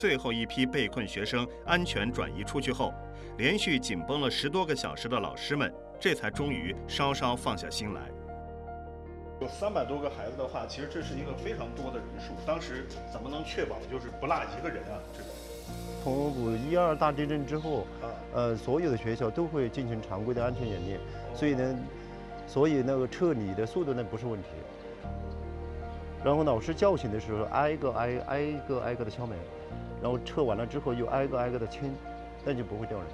最后一批被困学生安全转移出去后，连续紧绷了10多个小时的老师们，这才终于稍稍放下心来。 有300多个孩子的话，其实这是一个非常多的人数。当时怎么能确保就是不落一个人啊？这个从5·12大地震之后，所有的学校都会进行常规的安全演练，所以那个撤离的速度呢不是问题。然后老师叫醒的时候，挨个的敲门，然后撤完了之后又挨个的清，那就不会掉人。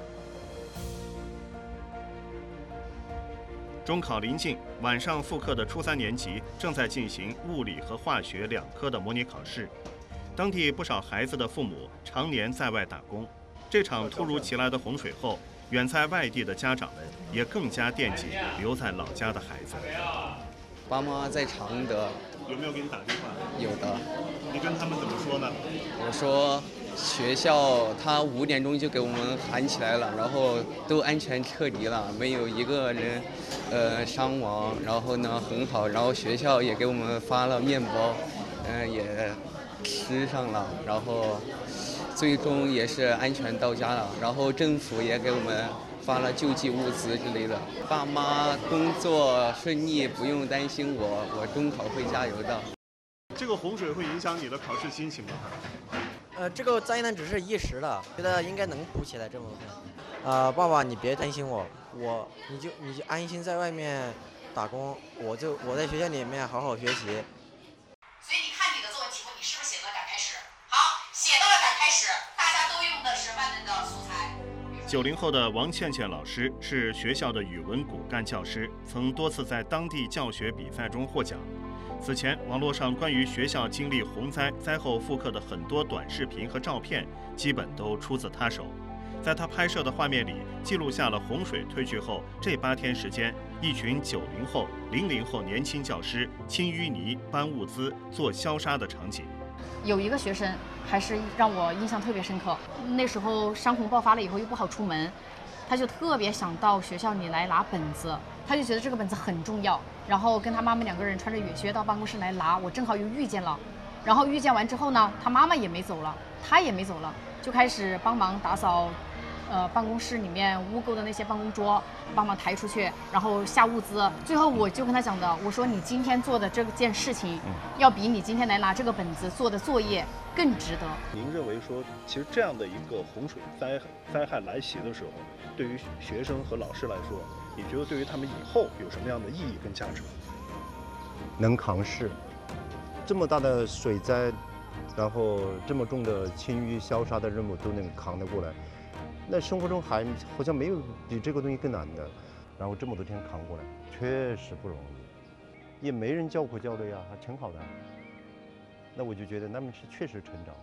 中考临近，晚上复课的初3年级正在进行物理和化学2科的模拟考试。当地不少孩子的父母常年在外打工，这场突如其来的洪水后，远在外地的家长们也更加惦记留在老家的孩子。 爸妈在常德， 有没有给你打电话？ 有的。 你跟他们怎么说呢？ 我说学校他5点钟就给我们喊起来了，然后都安全撤离了，没有一个人伤亡，然后呢很好，然后学校也给我们发了面包，也吃上了，然后最终也是安全到家了，然后政府也给我们发了救济物资之类的。爸妈工作顺利，不用担心我中考会加油的。 这个洪水会影响你的考试心情吗？ 这个灾难只是一时的，觉得应该能补起来这部分。爸爸，你别担心你就安心在外面打工，我在学校里面好好学习。 所以你看你的作文题目，你是不是写到了展开史？好，写到了展开史，大家都用的是万能的素材。 90后的王倩倩老师是学校的语文骨干教师，曾多次在当地教学比赛中获奖。此前，网络上关于学校经历洪灾灾后复课的很多短视频和照片，基本都出自他手。在他拍摄的画面里，记录下了洪水退去后这8天时间，一群90后、00后年轻教师清淤泥、搬物资、做消杀的场景。 有一个学生还是让我印象特别深刻，那时候山洪爆发了以后又不好出门，他就特别想到学校里来拿本子，他就觉得这个本子很重要，然后跟他妈妈2个人穿着雨靴到办公室来拿，我正好又遇见了，然后遇见完之后呢，他妈妈也没走了，他也没走了，就开始帮忙打扫办公室里面污垢的那些办公桌，帮忙抬出去，然后下物资。最后我就跟他讲的，我说你今天做的这件事情，要比你今天来拿这个本子做的作业更值得。 您认为说，其实这样的一个洪水灾害来袭的时候，对于学生和老师来说，你觉得对于他们以后有什么样的意义跟价值？ 能扛事，这么大的水灾，然后这么重的清淤消杀的任务都能扛得过来。那生活中好像没有比这个东西更难的，然后这么多天扛过来，确实不容易，也没人叫苦叫累啊，还挺好的。那我就觉得他们是确实成长。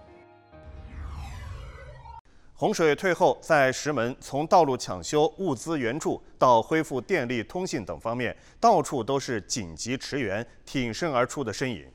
洪水退后，在石门，从道路抢修、物资援助到恢复电力、通信等方面，到处都是紧急驰援、挺身而出的身影。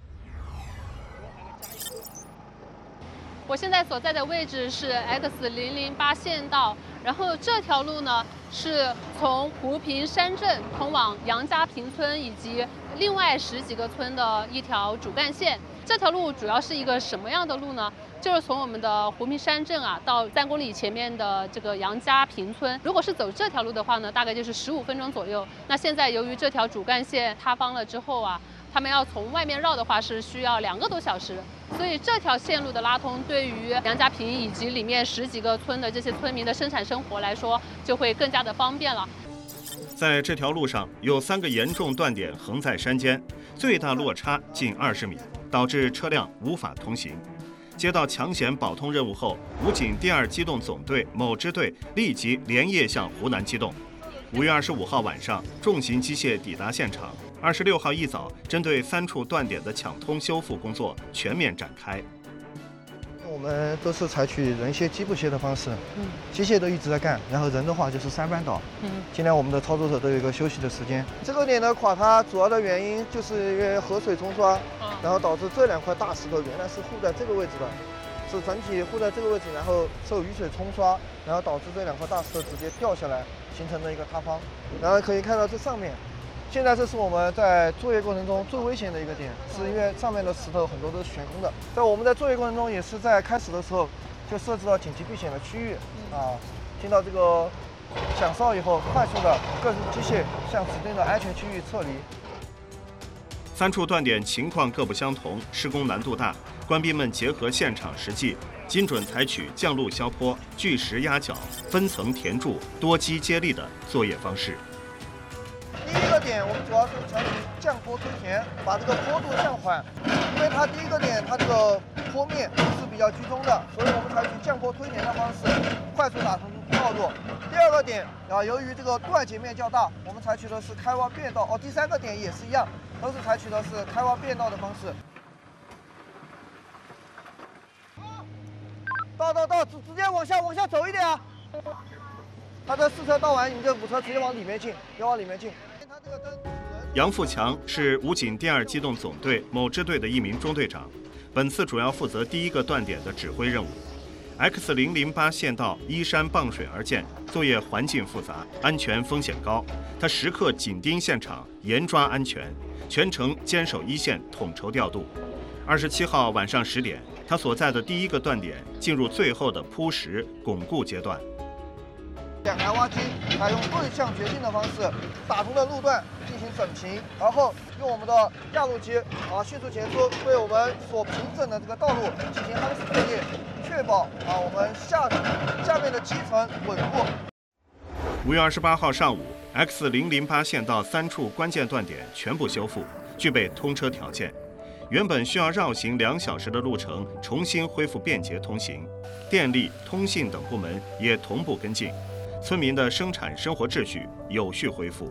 我现在所在的位置是 X008县道，然后这条路呢是从湖坪山镇通往杨家坪村以及另外10几个村的一条主干线。这条路主要是一个什么样的路呢？就是从我们的湖坪山镇到3公里前面的这个杨家坪村。如果是走这条路的话呢，大概就是15分钟左右。那现在由于这条主干线塌方了之后他们要从外面绕的话是需要2个多小时，所以这条线路的拉通对于杨家坪以及里面10几个村的这些村民的生产生活来说就会更加的方便了。 在这条路上有3个严重断点横在山间，最大落差近20米，导致车辆无法通行。接到抢险保通任务后，武警第2机动总队某支队立即连夜向湖南机动。5月25号晚上，重型机械抵达现场。26号一早，针对3处断点的抢通修复工作全面展开。 我们都是采取人蝎、机不蝎的方式，机械都一直在干，然后人的话就是3班倒，尽量我们的操作者都有一个休息的时间。这个点的垮塌主要的原因就是因为河水冲刷，然后导致这2块大石头原来是护在这个位置的，是整体护在这个位置，然后受雨水冲刷，然后导致这2块大石头直接掉下来，形成了一个塌方。然后可以看到这上面现在这是我们在作业过程中最危险的一个点，是因为上面的石头很多都是悬空的。在我们在作业过程中，也是在开始的时候就设置了紧急避险的区域听到这个响哨以后，快速的各种机械向指定的安全区域撤离。 3处断点情况各不相同，施工难度大，官兵们结合现场实际，精准采取降路削坡、巨石压脚、分层填筑、多基接力的作业方式。 第一个点，我们主要是采取降坡推填，把这个坡度降缓，因为它第一个点它这个坡面是比较居中的，所以我们采取降坡推填的方式，快速打通道路。第二个点由于这个断截面较大，我们采取的是开挖变道。第三个点也是一样，都是采取的是开挖变道的方式。到，直接往下走一点啊！他这4车倒完，你们这5车直接往里面进，别往里面进。 杨富强是武警第2机动总队某支队的一名中队长，本次主要负责第1个断点的指挥任务。X008县道依山傍水而建，作业环境复杂，安全风险高。他时刻紧盯现场，严抓安全，全程坚守一线，统筹调度。27号晚上10点，他所在的第1个断点进入最后的铺石巩固阶段。 2台挖机采用对向决定的方式，打通的路段进行整平，然后用我们的压路机迅速前出，对我们所平整的这个道路进行夯实作业，确保我们下面的基层稳固。 5月28号上午 ，X008县道3处关键断点全部修复，具备通车条件。原本需要绕行2小时的路程，重新恢复便捷通行。电力、通信等部门也同步跟进。村民的生产生活秩序有序恢复。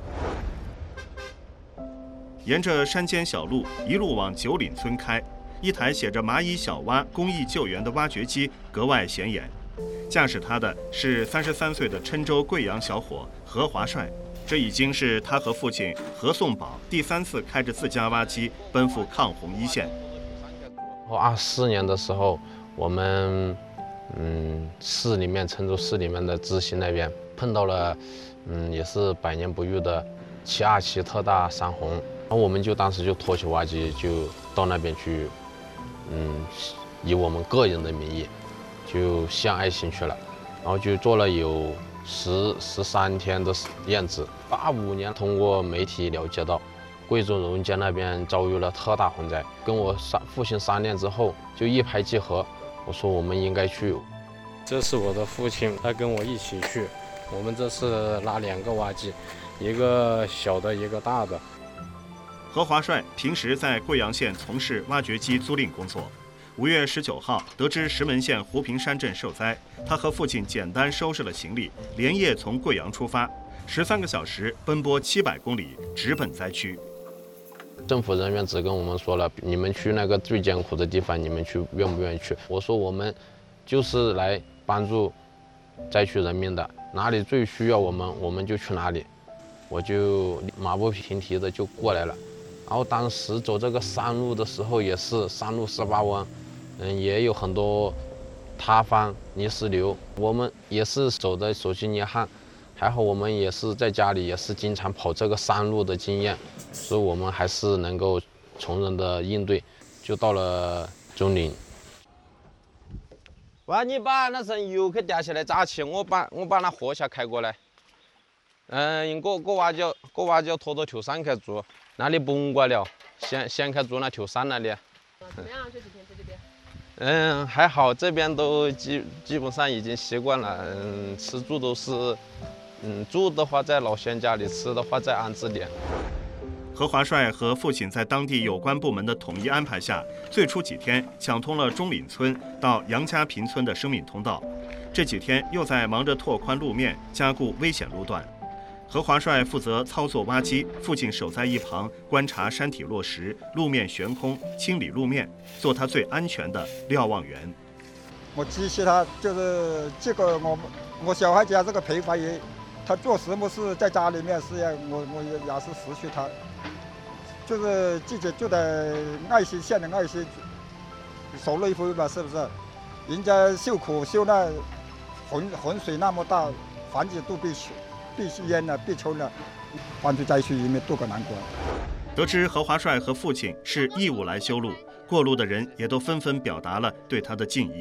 沿着山间小路一路往九岭村开，一台写着蚂蚁小蛙公益救援的挖掘机格外显眼。驾驶它的是33岁的郴州贵阳小伙何华帅，这已经是他和父亲何颂宝第3次开着自家挖机奔赴抗洪一线。 24年的时候，我们市里面郴州市里面的知行那边碰到了也是100年不遇的7.2期特大山洪，然后我们就当时就拖起挖机就到那边去，以我们个人的名义就献爱心去了，然后就做了有13天的验资。85年通过媒体了解到贵州荣建那边遭遇了特大洪灾，跟我父亲商量之后就一拍即合，我说我们应该去。 这是我的父亲，他跟我一起去。我们这次拉2个挖机，一个小的，一个大的。 何华帅平时在贵阳县从事挖掘机租赁工作。5月19号，得知石门县湖坪山镇受灾，他和父亲简单收拾了行李，连夜从贵阳出发，13个小时奔波700公里，直奔灾区。 政府人员只跟我们说了，你们去那个最艰苦的地方，你们去愿不愿意去？我说我们就是来帮助灾区人民的，哪里最需要我们就去哪里。我就马不停蹄的就过来了。然后当时走这个山路的时候，也是山路18弯，也有很多塌方、泥石流，我们也是走的手心捏汗。还好我们也是在家里也是经常跑这个山路的经验，所以我们还是能够从容的应对，就到了中岭。喂，你把那层油给吊起来扎起，我把那货下开过来。我挖就拖到头山去做，那里不过了，先去做那头山那里。 怎么样？这几天在这边？ 还好，这边都基本上已经习惯了。吃住都是，住的话在老乡家里，吃的话在安置点。 何华帅和父亲在当地有关部门的统一安排下，最初几天抢通了中岭村到杨家坪村的生命通道，这几天又在忙着拓宽路面，加固危险路段。何华帅负责操作挖机，父亲守在一旁观察山体落石、路面悬空，清理路面，做他最安全的瞭望员。 我支持他，就是这个我小孩家这个陪法也，他做什么事在家里面是呀，我也是失去他，就是自己就得爱惜现在爱惜，受累回吧，是不是？人家受苦受难，洪水那么大，房子都被淹了，被冲了， 帮助灾区人民渡过难关。 得知何华帅和父亲是义务来修路，过路的人也都纷纷表达了对他的敬意。